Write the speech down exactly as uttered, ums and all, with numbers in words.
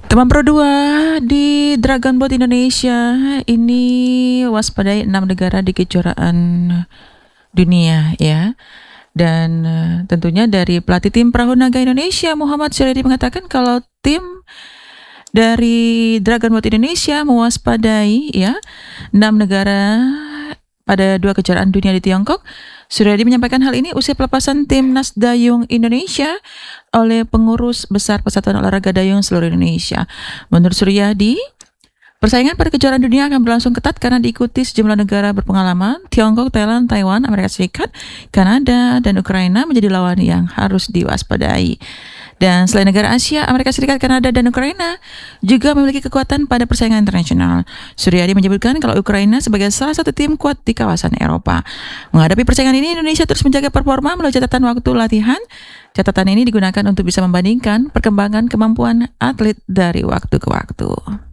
Teman Pro dua di Dragon Boat Indonesia ini waspadai enam negara di kejuaraan dunia ya. Dan uh, tentunya dari pelatih tim Perahu Naga Indonesia Muhammad Syaridi mengatakan kalau tim dari Dragon Boat Indonesia mewaspadai ya enam negara pada dua kejuaraan dunia di Tiongkok. Suryadi menyampaikan hal ini usai pelepasan timnas dayung Indonesia oleh pengurus besar Persatuan Olahraga Dayung seluruh Indonesia. Menurut Suryadi, persaingan pada kejuaraan dunia akan berlangsung ketat karena diikuti sejumlah negara berpengalaman. Tiongkok, Thailand, Taiwan, Amerika Serikat, Kanada, dan Ukraina menjadi lawan yang harus diwaspadai. Dan selain negara Asia, Amerika Serikat, Kanada, dan Ukraina juga memiliki kekuatan pada persaingan internasional. Suryadi menyebutkan kalau Ukraina sebagai salah satu tim kuat di kawasan Eropa. Menghadapi persaingan ini, Indonesia terus menjaga performa melalui catatan waktu latihan. Catatan ini digunakan untuk bisa membandingkan perkembangan kemampuan atlet dari waktu ke waktu.